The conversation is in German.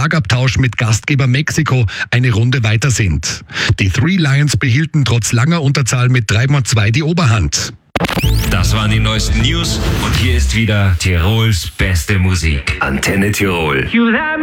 Schlagabtausch mit Gastgeber Mexiko eine Runde weiter sind. Die Three Lions behielten trotz langer Unterzahl mit 3:2 die Oberhand. Das waren die neuesten News und hier ist wieder Tirols beste Musik. Antenne Tirol.